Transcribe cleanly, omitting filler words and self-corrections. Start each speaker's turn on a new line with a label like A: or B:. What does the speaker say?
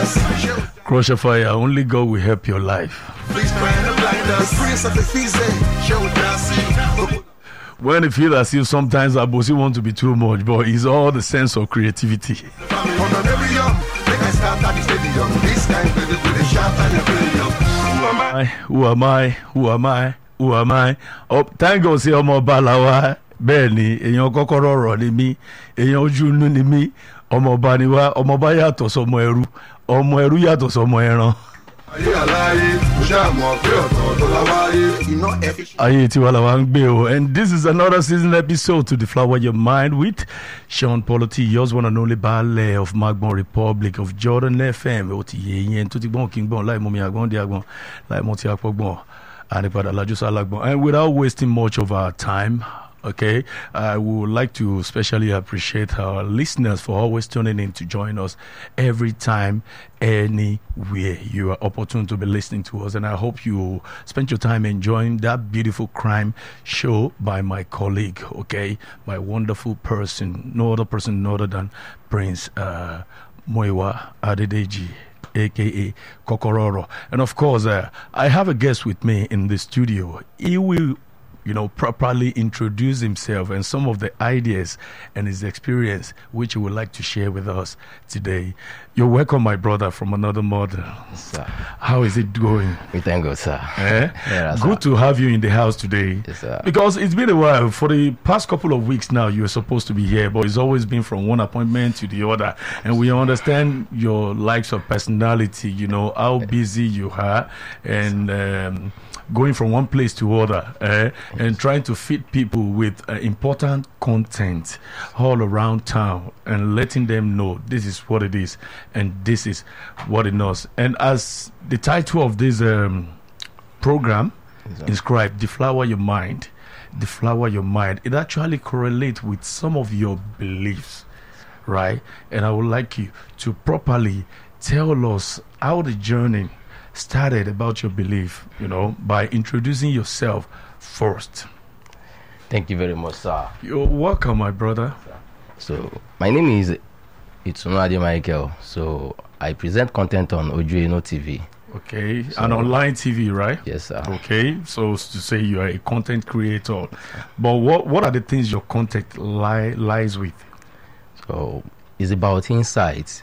A: Crush of fire, only God will help your life. When you feel as if sometimes Abosi want to be too much, but it's all the sense of creativity. Who am I? Oh, thank God, say Omo Balawa. Bẹ́ẹ̀ni, èèyàn kọ́kọ́rọ́ ọ̀rọ̀ ni mí, èèyàn ojú inú ni mí, ọmọọba ni wá, ọmọọba yàtọ̀ sọmọ ẹrú, ọmọ ẹrú yàtọ̀ sọmọ ẹran. Ayé tiwa la wa ń gbé o, and this is another season episode to Deflower Your Mind with Sean Polity, yours one and only Baale of Magbon Republic of Jordan FM. O ti yé yẹn tó ti gbọ́n kí n gbọ́n láì mú mi àgbọ̀n dé àgbọ̀n láì mú ti àpọ̀gbọ̀n ànípadà lájúsọ alágbọ̀n. And without wasting much of our time, okay, I would like to especially appreciate our listeners for always tuning in to join us every time, anywhere you are opportune to be listening to us. And I hope you spend your time enjoying that beautiful crime show by my colleague, okay, my wonderful person, no other person other than Prince Moiwa Adedeji, aka Kokororo. And of course, I have a guest with me in the studio. He will properly introduce himself and some of the ideas and his experience which he would like to share with us today. You're welcome, my brother, from another mother.
B: Yes, sir.
A: How is it going?
B: We thank God, sir.
A: Yeah, good to have you in the house today.
B: Yes, sir.
A: Because it's been a while. For the past couple of weeks now, you were supposed to be here, but it's always been from one appointment to the other. And we understand your likes of personality, how busy you are, and going from one place to other, and trying to feed people with important content all around town and letting them know this is what it is and this is what it knows. And as the title of this program inscribed, Deflower Your Mind, Deflower Your Mind, it actually correlates with some of your beliefs, right? And I would like you to properly tell us how the journey started about your belief, by introducing yourself first.
B: Thank you very much, sir.
A: You're welcome, my brother.
B: So, my name is Itsunade Michael. So, I present content on Ojueno TV.
A: Okay, an online TV, right?
B: Yes, sir.
A: Okay, so to say you are a content creator. But what are the things your content lies with?
B: So, it's about insights.